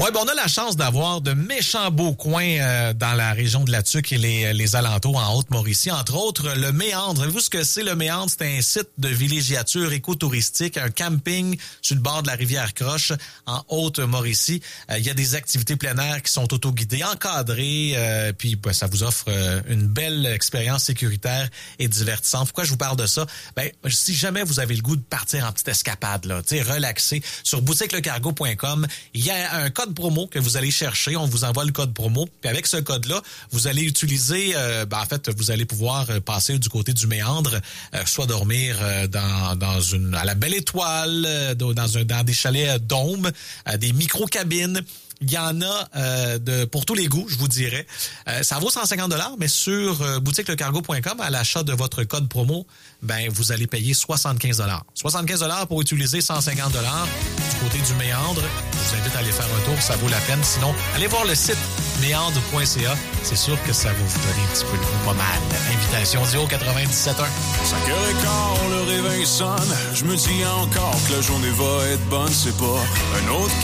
Oui, on a la chance d'avoir de méchants beaux coins dans la région de la Tuque et les alentours en Haute-Mauricie. Entre autres, le Méandre. Savez-vous ce que c'est, le Méandre? C'est un site de villégiature écotouristique, un camping sur le bord de la rivière Croche en Haute-Mauricie. Il y a des activités plein air qui sont autoguidées, encadrées, puis ça vous offre une belle expérience sécuritaire et divertissante. Pourquoi je vous parle de ça? Si jamais vous avez le goût de partir en petite escapade, là, tu sais, relaxer, sur boutiquelecargo.com, il y a un code promo que vous allez chercher. On vous envoie le code promo. Puis avec ce code-là, vous allez utiliser... vous allez pouvoir passer du côté du Méandre, soit dormir à la Belle Étoile, dans des chalets dômes, des micro-cabines. Il y en a pour tous les goûts, je vous dirais. Ça vaut 150 $, mais sur boutiquelecargo.com, à l'achat de votre code promo, vous allez payer 75 $. 75 $ pour utiliser 150 $ du côté du Méandre. Je vous invite à aller faire un tour, ça vaut la peine. Sinon, allez voir le site méandre.ca. C'est sûr que ça va vous donner un petit peu le goût pas mal. Invitation 097.1. 5h15, le réveil sonne. Je me dis encore que la journée va être bonne. C'est pas un autre